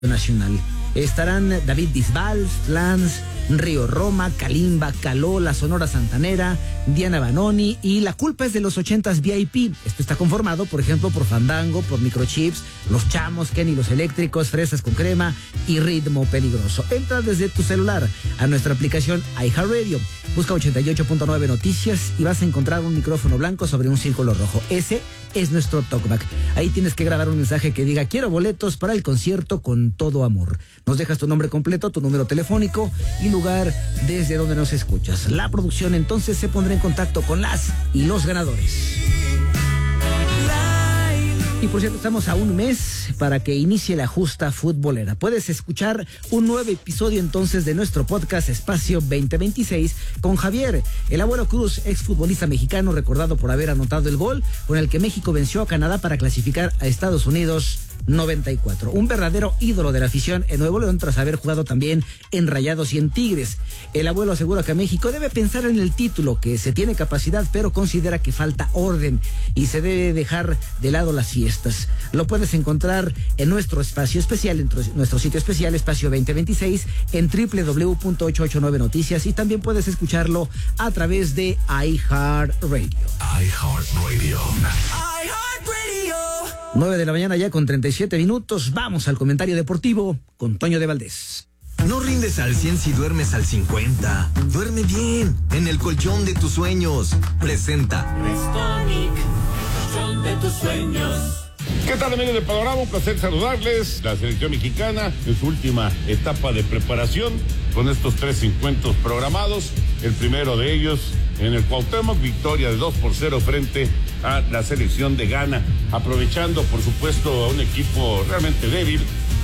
nacional. Estarán David Bisbal, Lance, Río Roma, Kalimba, Caló, La Sonora Santanera, Diana Banoni y La Culpa es de los 80s VIP. Esto está conformado, por ejemplo, por Fandango, por Microchips, Los Chamos, Kenny Los Eléctricos, Fresas con Crema y Ritmo Peligroso. Entra desde tu celular a nuestra aplicación iHeartRadio. Busca 88.9 Noticias y vas a encontrar un micrófono blanco sobre un círculo rojo. Ese es nuestro talkback. Ahí tienes que grabar un mensaje que diga: quiero boletos para el concierto con todo amor. Nos dejas tu nombre completo, tu número telefónico y lugar desde donde nos escuchas. La producción entonces se pondrá en contacto con las y los ganadores. Y por cierto, estamos a un mes para que inicie la justa futbolera. Puedes escuchar un nuevo episodio entonces de nuestro podcast Espacio 2026 con Javier, el abuelo Cruz, exfutbolista mexicano recordado por haber anotado el gol con el que México venció a Canadá para clasificar a Estados Unidos 94. Un verdadero ídolo de la afición en Nuevo León tras haber jugado también en Rayados y en Tigres. El abuelo asegura que México debe pensar en el título, que se tiene capacidad, pero considera que falta orden y se debe dejar de lado las fiestas. Lo puedes encontrar en nuestro espacio especial, en nuestro sitio especial Espacio 2026 en www.889noticias y también puedes escucharlo a través de iHeartRadio. iHeartRadio. 9 de la mañana ya con 37 minutos. Vamos al comentario deportivo con Toño de Valdés. No rindes al 100 si duermes al 50. Duerme bien, en el colchón de tus sueños. Presenta Restonic, colchón de tus sueños. ¿Qué tal, amigos de Panorama? Un placer saludarles. La selección mexicana en su última etapa de preparación con estos 3 encuentros programados. El primero de ellos en el Cuauhtémoc, victoria de 2-0 frente a la selección de Ghana. Aprovechando, por supuesto, a un equipo realmente débil,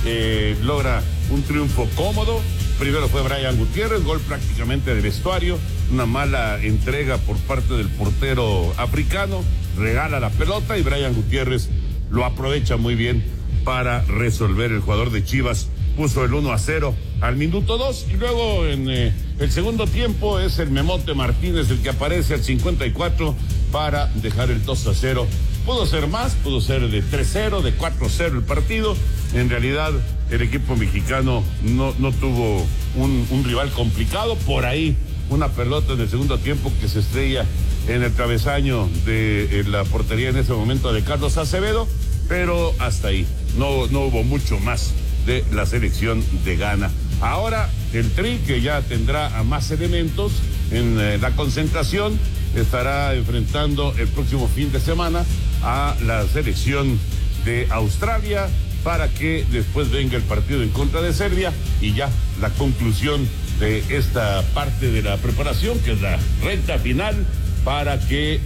logra un triunfo cómodo. Primero fue Brian Gutiérrez, gol prácticamente de vestuario, una mala entrega por parte del portero africano, regala la pelota y Brian Gutiérrez lo aprovecha muy bien para resolver. El jugador de Chivas puso el 1-0 al minuto 2 y luego en el segundo tiempo es el Memote Martínez el que aparece al 54 para dejar el 2-0. Pudo ser más, pudo ser de 3-0, de 4-0 el partido. En realidad el equipo mexicano no tuvo un rival complicado. Por ahí una pelota en el segundo tiempo que se estrella en el travesaño de la portería en ese momento de Carlos Acevedo, pero hasta ahí, no hubo mucho más de la selección de Ghana. Ahora el Tri, que ya tendrá a más elementos en la concentración, estará enfrentando el próximo fin de semana a la selección de Australia para que después venga el partido en contra de Serbia y ya la conclusión de esta parte de la preparación, que es la recta final, para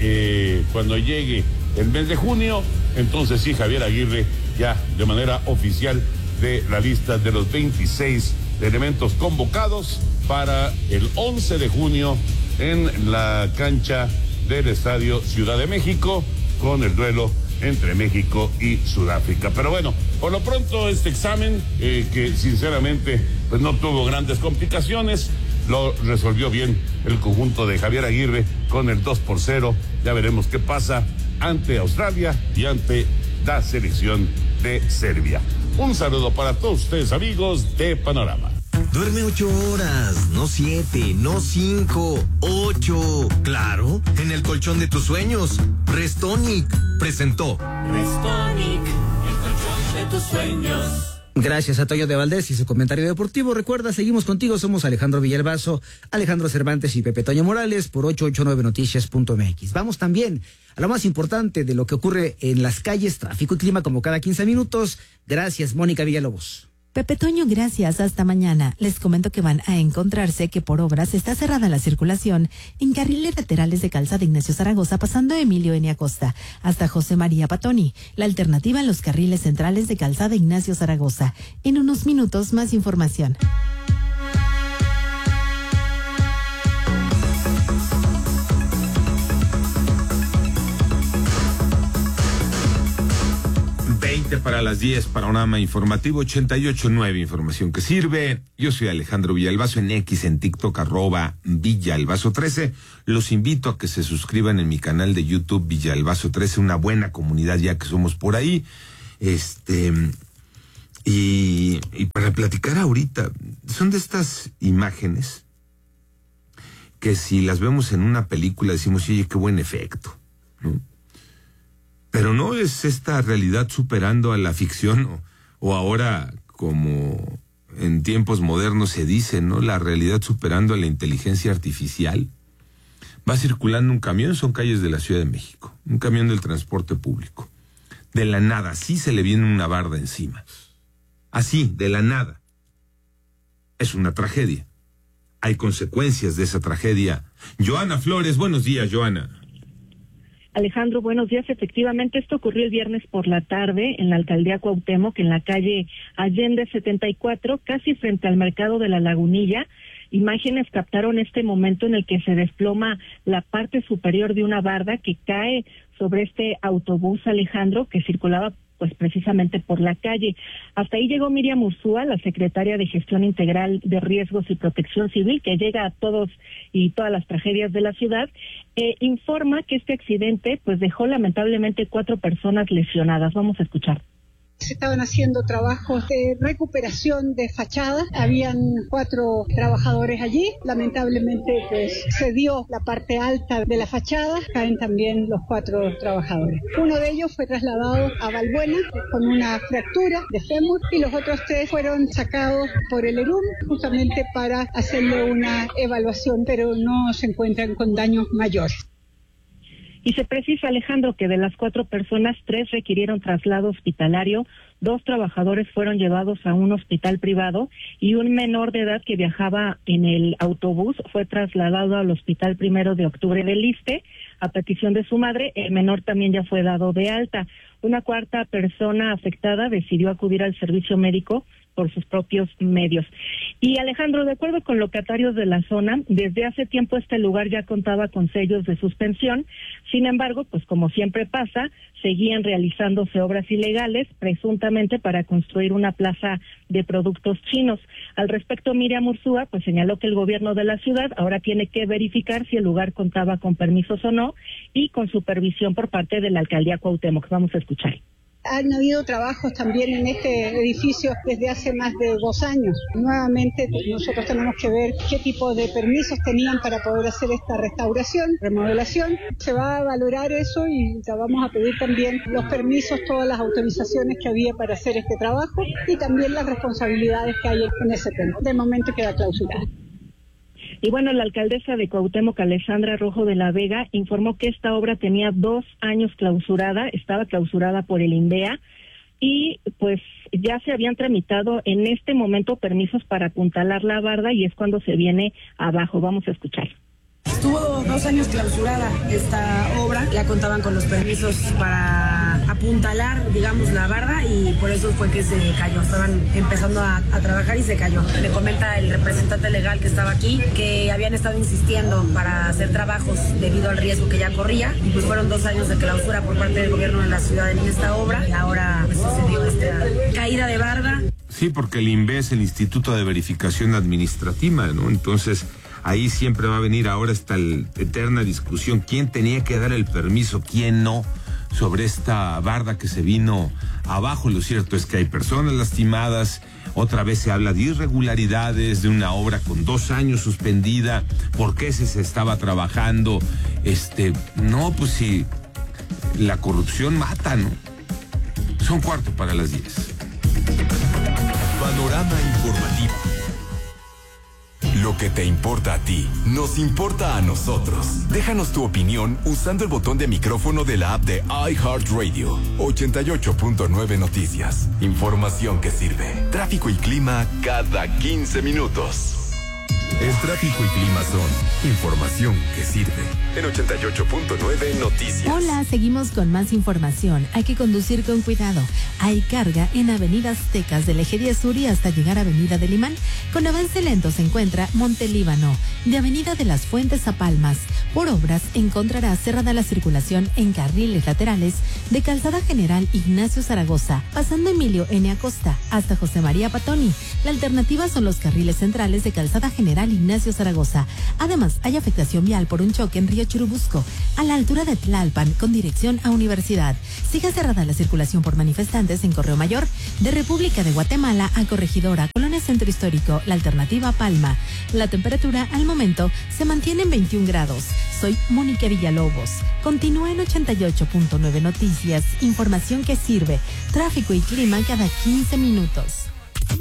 que cuando llegue el mes de junio, entonces sí, Javier Aguirre ya de manera oficial de la lista de los 26 elementos convocados para el 11 de junio en la cancha del Estadio Ciudad de México con el duelo entre México y Sudáfrica. Pero bueno, por lo pronto este examen que sinceramente pues no tuvo grandes complicaciones, lo resolvió bien el conjunto de Javier Aguirre con el 2-0. Ya veremos qué pasa ante Australia y ante la selección de Serbia. Un saludo para todos ustedes, amigos de Panorama. Duerme 8 horas, no 7, no 5, 8. Claro, en el colchón de tus sueños. Restonic presentó Restonic, el colchón de tus sueños. Gracias a Toño de Valdés y su comentario deportivo. Recuerda, seguimos contigo, somos Alejandro Villalbazo, Alejandro Cervantes y Pepe Toño Morales por 889noticias.mx. Vamos también a lo más importante de lo que ocurre en las calles, tráfico y clima como cada 15 minutos. Gracias, Mónica Villalobos. Pepe Toño, gracias. Hasta mañana. Les comento que van a encontrarse que por obras está cerrada la circulación en carriles laterales de Calzada Ignacio Zaragoza, pasando a Emilio N. Acosta hasta José María Patoni. La alternativa en los carriles centrales de Calzada Ignacio Zaragoza. En unos minutos, más información. Para las 10, Panorama Informativo 88.9, información que sirve. Yo soy Alejandro Villalbazo en X, en TikTok, @Villalbazo13. Los invito a que se suscriban en mi canal de YouTube Villalbazo13, una buena comunidad ya que somos por ahí. Y para platicar ahorita, son de estas imágenes que si las vemos en una película decimos, oye, qué buen efecto, ¿no? Pero no es esta realidad superando a la ficción o ahora, como en tiempos modernos se dice, ¿no? La realidad superando a la inteligencia artificial. Va circulando un camión, son calles de la Ciudad de México, un camión del transporte público. De la nada, así se le viene una barda encima. Así, de la nada. Es una tragedia. Hay consecuencias de esa tragedia. Joana Flores, buenos días, Joana. Alejandro, buenos días. Efectivamente, esto ocurrió el viernes por la tarde en la alcaldía Cuauhtémoc, en la calle Allende 74, casi frente al mercado de la Lagunilla. Imágenes captaron este momento en el que se desploma la parte superior de una barda que cae sobre este autobús, Alejandro, que circulaba pues precisamente por la calle. Hasta ahí llegó Miriam Ursúa, la secretaria de Gestión Integral de Riesgos y Protección Civil, que llega a todos y todas las tragedias de la ciudad, informa que este accidente pues dejó lamentablemente 4 personas lesionadas. Vamos a escuchar. Se estaban haciendo trabajos de recuperación de fachada, habían 4 trabajadores allí, lamentablemente pues se dio la parte alta de la fachada, caen también los 4 trabajadores. Uno de ellos fue trasladado a Valbuena con una fractura de fémur y los otros 3 fueron sacados por el ERUM justamente para hacerle una evaluación, pero no se encuentran con daños mayores. Y se precisa, Alejandro, que de las 4 personas, 3 requirieron traslado hospitalario, 2 trabajadores fueron llevados a un hospital privado y un menor de edad que viajaba en el autobús fue trasladado al Hospital 1 de Octubre del Iste a petición de su madre. El menor también ya fue dado de alta. Una 4ª persona afectada decidió acudir al servicio médico por sus propios medios. Y Alejandro, de acuerdo con locatarios de la zona, desde hace tiempo este lugar ya contaba con sellos de suspensión. Sin embargo, pues como siempre pasa, seguían realizándose obras ilegales, presuntamente para construir una plaza de productos chinos. Al respecto, Miriam Ursúa pues señaló que el gobierno de la ciudad ahora tiene que verificar si el lugar contaba con permisos o no y con supervisión por parte de la alcaldía Cuauhtémoc. Vamos a escuchar. Han habido trabajos también en este edificio desde hace más de 2 años. Nuevamente nosotros tenemos que ver qué tipo de permisos tenían para poder hacer esta restauración, remodelación. Se va a valorar eso y vamos a pedir también los permisos, todas las autorizaciones que había para hacer este trabajo y también las responsabilidades que hay en ese tema. De momento queda clausurada. Y bueno, la alcaldesa de Cuauhtémoc, Alessandra Rojo de la Vega, informó que esta obra tenía 2 años clausurada, estaba clausurada por el INVEA y pues ya se habían tramitado en este momento permisos para apuntalar la barda y es cuando se viene abajo. Vamos a escuchar. Estuvo 2 años clausurada esta obra, ya contaban con los permisos para apuntalar, digamos, la barda y por eso fue que se cayó. Estaban empezando a trabajar y se cayó. Me comenta el representante legal que estaba aquí que habían estado insistiendo para hacer trabajos debido al riesgo que ya corría y pues fueron 2 años de clausura por parte del gobierno de la ciudad en esta obra y ahora pues sucedió esta caída de barda. Sí, porque el INVE es el Instituto de Verificación Administrativa, ¿no? Entonces ahí siempre va a venir ahora esta eterna discusión, quién tenía que dar el permiso, quién no, sobre esta barda que se vino abajo. Lo cierto es que hay personas lastimadas, otra vez se habla de irregularidades, de una obra con 2 años suspendida, ¿por qué se estaba trabajando? No, pues sí, la corrupción mata, ¿no? Son 10:15. Panorama informativo. Lo que te importa a ti, nos importa a nosotros. Déjanos tu opinión usando el botón de micrófono de la app de iHeartRadio. 88.9 Noticias. Información que sirve. Tráfico y clima cada 15 minutos. El tráfico y clima son información que sirve. En 88.9 Noticias. Hola, seguimos con más información. Hay que conducir con cuidado. Hay carga en Avenida Aztecas del Eje 10 Sur y hasta llegar a Avenida del Imán. Con avance lento se encuentra Montelíbano. De Avenida de las Fuentes a Palmas. Por obras encontrará cerrada la circulación en carriles laterales de Calzada General Ignacio Zaragoza, pasando Emilio N. Acosta hasta José María Patoni. La alternativa son los carriles centrales de Calzada General Ignacio Zaragoza. Además, hay afectación vial por un choque en Río Churubusco, a la altura de Tlalpan, con dirección a Universidad. Sigue cerrada la circulación por manifestantes en Correo Mayor, de República de Guatemala a Corregidora, Colonia Centro Histórico, la alternativa Palma. La temperatura al momento se mantiene en 21 grados. Soy Mónica Villalobos. Continúa en 88.9 Noticias, información que sirve. Tráfico y clima cada 15 minutos.